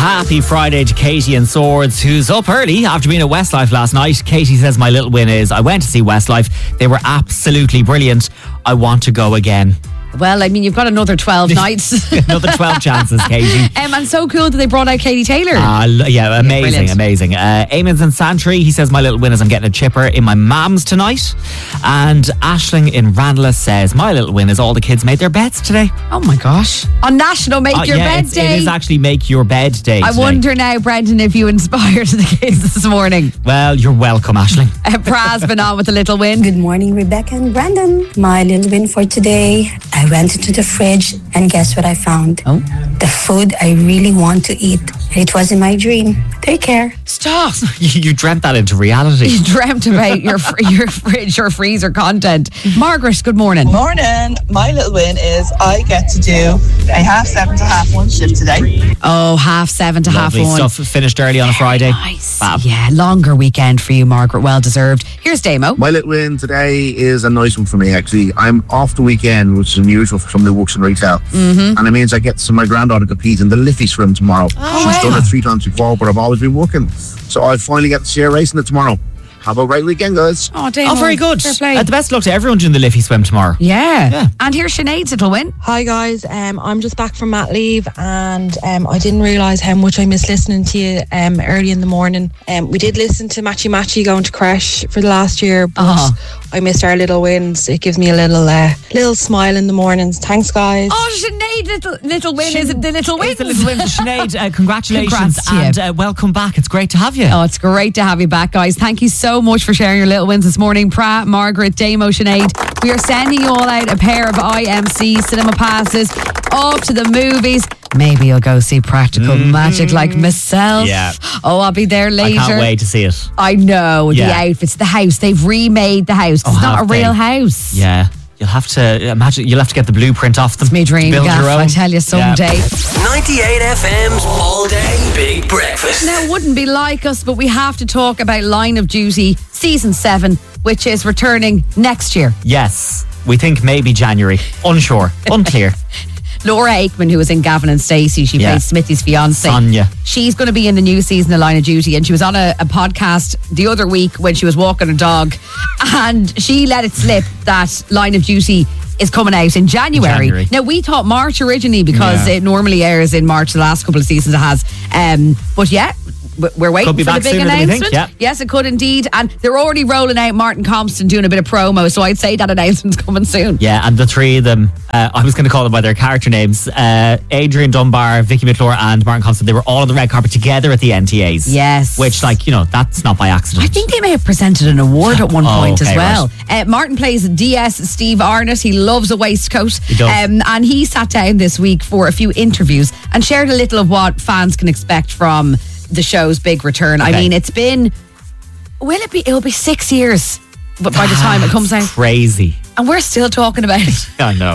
Happy Friday to Katie and Swords, who's up early after being at Westlife last night. Katie says, my little win is I went to see Westlife. They were absolutely brilliant. I want to go again. Well, I mean, you've got another 12 nights. Another 12 chances, Katie. And so cool that they brought out Katie Taylor. Yeah, amazing, brilliant. amazing. Eamon's in Santry. He says, my little win is I'm getting a chipper in my mum's tonight. And Aisling in Ranelagh says, my little win is all the kids made their beds today. Oh my gosh. On National Make Your Bed Day. It is actually Make Your Bed Day I today. wonder now, Brendan, if you inspired the kids this morning. Well, you're welcome, Aisling. Praz been on with a little win. Good morning, Rebecca and Brandon. My little win for today, I went into the fridge and guess what I found? Oh. The food I really want to eat. It was in my dream. Take care. Stop. You dreamt that into reality. You dreamt about your fridge or freezer content. Margaret, good morning. Morning. My little win is I get to do a 7:30 to 1:30 shift today. Oh, 7:30 to Lovely 1:30. stuff. Finished early on a Friday. Nice. Fab. Yeah, longer weekend for you, Margaret. Well deserved. Here's Damo. My little win today is a nice one for me, actually. I'm off the weekend, which is unusual for somebody who works in retail. Mm-hmm. And it means I get to see my granddaughter compete in the Liffey swim tomorrow. She's done it 3 times before, but I've always been working. So I finally get to see her racing it tomorrow. Have a great weekend, guys. Oh, Damo. Oh, very good. Fair play. The best luck to everyone doing the Liffey swim tomorrow. Yeah. And here's Sinead's little win. Hi guys, I'm just back from mat leave and I didn't realise how much I missed listening to you early in the morning. We did listen to Matchy going to crash for the last year, but I missed our little wins. It gives me a little smile in the mornings. Thanks, guys. Oh, Sinead, little win. Is it the little win? It's the little win for Sinead. Congratulations. Congrats to you. And welcome back. It's great to have you. Oh, it's great to have you back, guys. Thank you so much for sharing your little wins this morning. Pra, Margaret, Damo, Sinead. We are sending you all out a pair of IMC cinema passes off to the movies. Maybe you'll go see Practical Magic like myself. Yeah. Oh, I'll be there later. I can't wait to see it. I know. Yeah. The outfits, the house. They've remade the house. It's not a have they? real house. Yeah. You'll have to get the blueprint off them. It's my dream, Build Gaff, your own. I tell you someday. 98 FM's All Day Big Breakfast. Now, it wouldn't be like us, but we have to talk about Line of Duty Season 7, which is returning next year. Yes. We think maybe January. Unsure. Unclear. Laura Aikman, who was in Gavin and Stacey, she played Smithy's fiance. Sonia. She's going to be in the new season of Line of Duty, and she was on a podcast the other week when she was walking her dog, and she let it slip that Line of Duty is coming out in January. Now, we thought March originally because it normally airs in March. The last couple of seasons it has. But yeah, we're waiting Could be for the back big sooner than we announcement. think, yeah. Yes, it could indeed. And they're already rolling out Martin Compston doing a bit of promo, so I'd say that announcement's coming soon. Yeah, and the three of them, I was going to call them by their character names, Adrian Dunbar, Vicky McClure and Martin Compston, they were all on the red carpet together at the NTAs. Yes. Which, that's not by accident. I think they may have presented an award at one point as okay, well. Martin plays DS Steve Arnott. He loves a waistcoat. He does. And he sat down this week for a few interviews and shared a little of what fans can expect from the show's big return. Okay. I mean, it'll be 6 years by the time it comes out. Crazy. And we're still talking about it. I know.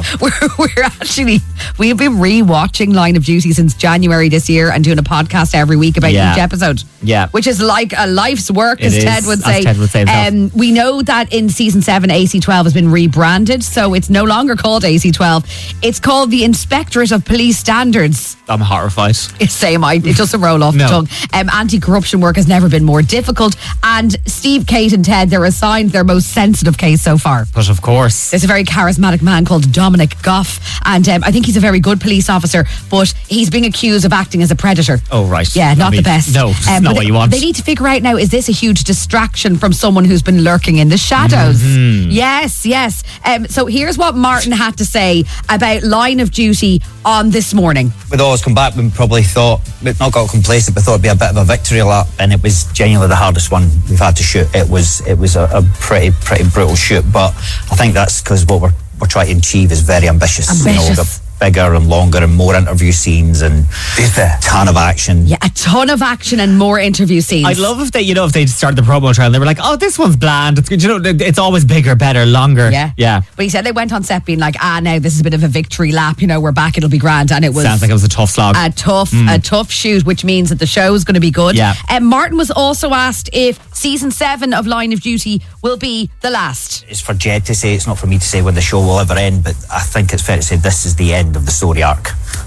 We've been re-watching Line of Duty since January this year and doing a podcast every week about each episode. Yeah. Which is like a life's work, It as is, Ted would say. as Ted would say himself. We know that in season 7, AC-12 has been rebranded, so it's no longer called AC-12. It's called the Inspectorate of Police Standards. I'm horrified. It's same. It doesn't roll off the tongue. Anti-corruption work has never been more difficult. And Steve, Kate and Ted, they're assigned their most sensitive case so far. But of course. There's a very charismatic man called Dominic Goff, and I think he's a very good police officer, but he's being accused of acting as a predator. Oh, right. Yeah, not the best. No, it's not what you want. They need to figure out now, is this a huge distraction from someone who's been lurking in the shadows? Mm-hmm. Yes. So here's what Martin had to say about Line of Duty on This Morning. We'd always come back, we probably thought, we'd not got complacent, but thought it'd be a bit of a victory lap, and it was genuinely the hardest one we've had to shoot. It was a pretty brutal shoot, but I think that's because what we're trying to achieve is very ambitious. You know, the bigger and longer and more interview scenes and a ton of action. Yeah, a ton of action and more interview scenes. I'd love if they started the promo trail and they were like, oh, this one's bland. It's good. It's always bigger, better, longer. Yeah. But he said they went on set being like, now this is a bit of a victory lap. We're back. It'll be grand. And it was. Sounds like it was a tough slog. A tough shoot, which means that the show is going to be good. Yeah. Martin was also asked if season 7 of Line of Duty will be the last. It's for Jed to say, it's not for me to say when the show will ever end, but I think it's fair to say this is the end of the story arc.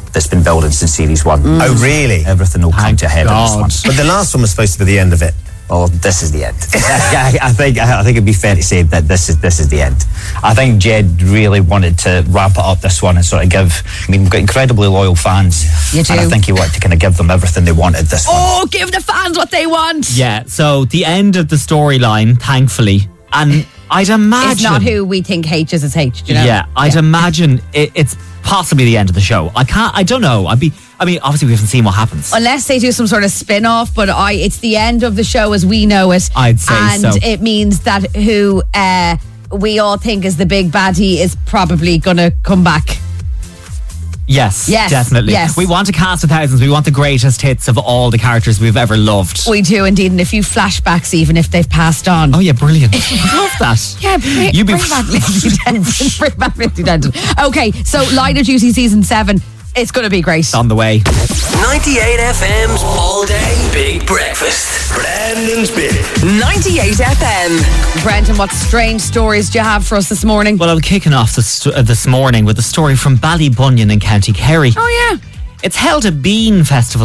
that's been building since series 1. Oh, really? Everything will come to a head in this one. But the last one was supposed to be the end of it. Well, this is the end. I think it'd be fair to say that this is the end. I think Jed really wanted to ramp it up this one and sort of give. I mean, we've got incredibly loyal fans, You do. and I think he wanted to kind of give them everything they wanted this one. Oh, give the fans what they want. Yeah, so the end of the storyline, thankfully, and I'd imagine It's not who we think H is H, do you know? Yeah, I'd imagine it's possibly the end of the show. I don't know. Obviously we haven't seen what happens. Unless they do some sort of spin-off, but it's the end of the show as we know it. I'd say and so. it means that who we all think is the big baddie is probably going to come back. Yes, definitely. Yes. We want a cast of thousands. We want the greatest hits of all the characters we've ever loved. We do indeed, and a few flashbacks even if they've passed on. Oh yeah, brilliant. Love that. Yeah, You'd be bring back Lindsay Denton. Bring back Lindsay Denton. Okay, so Line of Duty season 7, it's going to be great. on the way. 98 FM's All Day Big Breakfast. Brandon's Big. 98 FM. Brendan, what strange stories do you have for us this morning? Well, I'm kicking off this morning with a story from Ballybunion in County Kerry. Oh yeah. It's held a bean festival.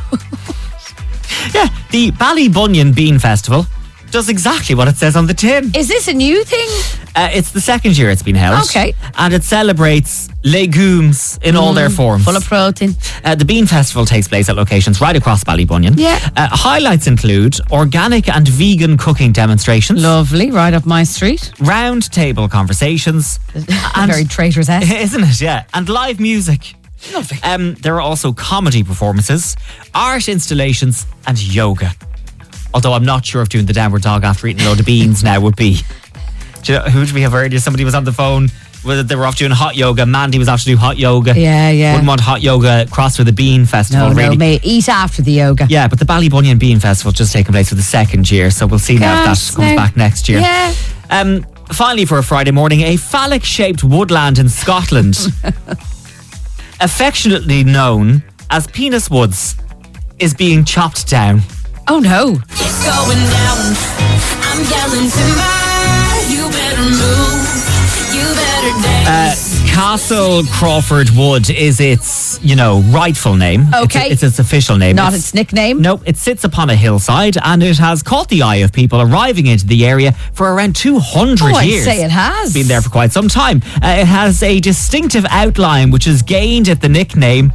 Yeah, the Ballybunion Bean Festival does exactly what it says on the tin. Is this a new thing? It's the second year it's been held. Okay. And it celebrates legumes in all their forms. Full of protein. The Bean Festival takes place at locations right across Ballybunion. Yeah. Highlights include organic and vegan cooking demonstrations. Lovely, right up my street. Round table conversations. and, Very Traitors-esque. Isn't it? Yeah. And live music. Lovely. There are also comedy performances, art installations and yoga. Although I'm not sure if doing the downward dog after eating a load of beans now would be. Do you know, who did we have earlier? Somebody was on the phone. They were off doing hot yoga. Mandy was off to do hot yoga. Yeah. Wouldn't want hot yoga crossed with the Bean Festival, No, really. mate, eat after the yoga. Yeah, but the Ballybunion Bean Festival just taking place for the second year, so we'll see now if Gosh, that comes no. back next year. Yeah. Finally, for a Friday morning, a phallic-shaped woodland in Scotland, affectionately known as Penis Woods, is being chopped down. Oh no. It's going down. I'm yelling timber. You better move. You better dance. Castle Crawford Wood is its, rightful name. Okay. It's its official name. Not its nickname? No, it sits upon a hillside and it has caught the eye of people arriving into the area for around 200 Oh, I'd years. say it has. Been there for quite some time. It has a distinctive outline which has gained it the nickname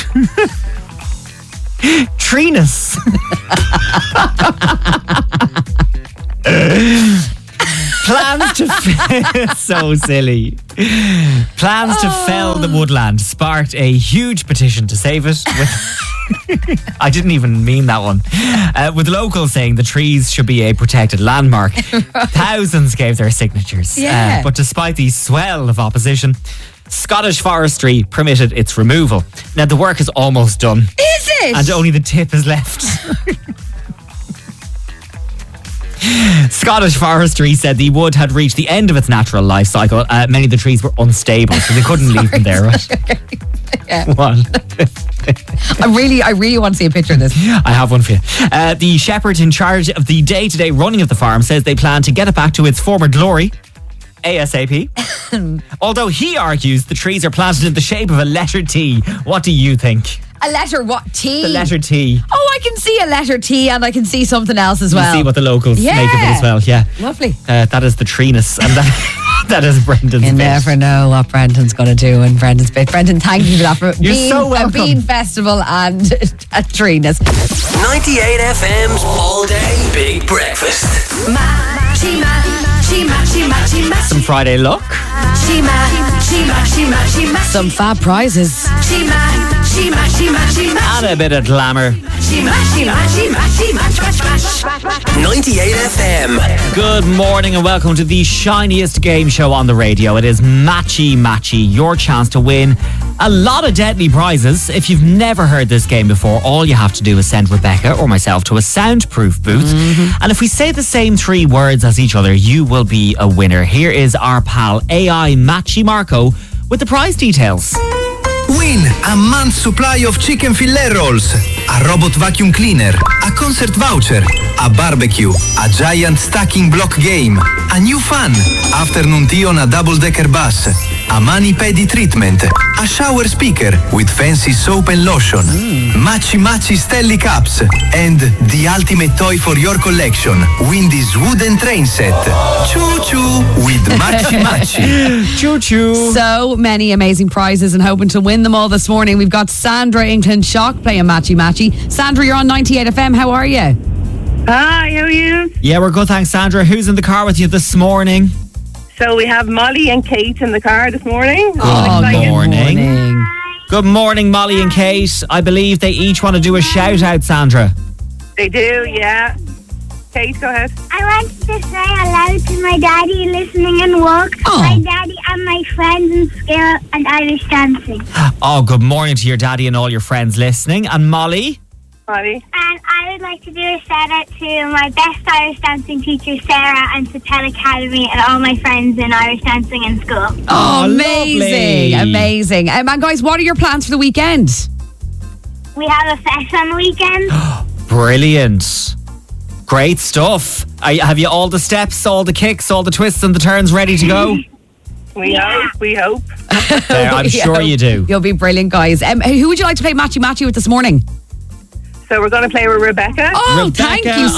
Trinus. Plans to so silly. Plans to fell the woodland sparked a huge petition to save it. I didn't even mean that one. With locals saying the trees should be a protected landmark. Thousands gave their signatures. Yeah. But despite the swell of opposition, Scottish Forestry permitted its removal. Now the work is almost done. Is it? And only the tip is left. Scottish Forestry said the wood had reached the end of its natural life cycle. Many of the trees were unstable, so they couldn't leave them there. Right? Yeah. What? I really want to see a picture of this. I have one for you. The shepherd in charge of the day-to-day running of the farm says they plan to get it back to its former glory ASAP. Although he argues the trees are planted in the shape of a letter T. What do you think? A letter what? T? The letter T. Oh, I can see a letter T and I can see something else as well. You see what the locals Yeah. make of it as well. Yeah. Lovely. That is the Trinus. And that is Brendan's You bit. never know what Brendan's going to do in Brendan's bit. Brendan, thank you for that. For You're so welcome. A bean festival and a Trinus. 98 FM's All Day Big Breakfast. Some Friday luck. Some fab prizes. And a bit of glamour. 98 FM. Good morning and welcome to the shiniest game show on the radio. It is Matchy Matchy, your chance to win a lot of deadly prizes. If you've never heard this game before, all you have to do is send Rebecca or myself to a soundproof booth. And if we say the same 3 words as each other, you will be a winner. Here is our pal AI Matchy Marco with the prize details. Win a month's supply of chicken fillet rolls, a robot vacuum cleaner, a concert voucher, a barbecue, a giant stacking block game, a new fan, afternoon tea on a double-decker bus, a mani-pedi treatment, a shower speaker with fancy soap and lotion, Machi Machi Stelly Cups, and the ultimate toy for your collection, Windy's wooden train set. Choo-choo with Machi Machi. Choo-choo. So many amazing prizes and hoping to win them all this morning. We've got Sandra in Shock playing Machi Machi. Sandra, you're on 98 FM. How are you? Hi, how are you? Yeah, we're good, thanks, Sandra. Who's in the car with you this morning? So we have Molly and Kate in the car this morning. Good morning. Good morning, Molly and Kate. I believe they each want to do a shout out, Sandra. They do, yeah. Kate, go ahead. I wanted to say hello to my daddy listening and walk, my daddy and my friends in school and Irish dancing. Oh, good morning to your daddy and all your friends listening. And Molly? Molly. And I would like to do a shout out to my best Irish dancing teacher, Sarah, and to Tel Academy and all my friends in Irish dancing in school. Oh, amazing. lovely. Amazing. And guys, what are your plans for the weekend? We have a fest on the weekend. Brilliant. Great stuff. Have you all the steps, all the kicks, all the twists and the turns ready to go? We hope. There, I'm sure you do. You'll be brilliant, guys. Who would you like to play Machi Machi with this morning? So we're going to play with Rebecca. Oh, thank you